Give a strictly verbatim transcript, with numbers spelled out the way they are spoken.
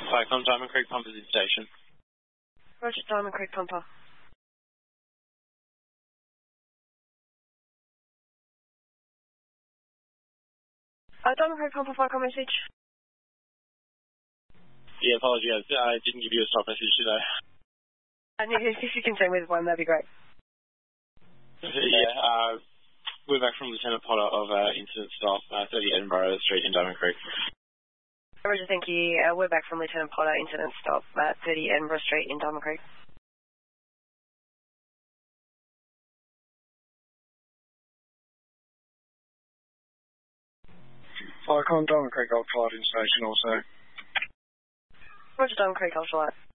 Cyclone Diamond Creek Pumper in station. Roger, Diamond Creek Pumper. Uh, Diamond Creek Pumper, fire call message. Yeah, apologies. I didn't give you a stop message today. And if, if you can send me the one, that'd be great. Yeah, uh, we're back from Lieutenant Potter of uh, Incident Staff, uh, thirty Edinburgh Street in Diamond Creek. Roger, thank you. Uh, we're back from Lieutenant Potter, Incident Stop at thirty Edinburgh Street in Diamond Creek. Cyclone Diamond Creek Ultralight in station also. Roger, Diamond Creek Ultralight.